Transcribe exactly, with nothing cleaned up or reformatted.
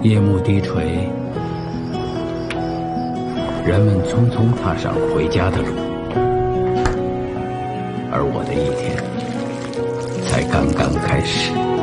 夜幕低垂，人们匆匆踏上回家的路，而我的一天才刚刚开始。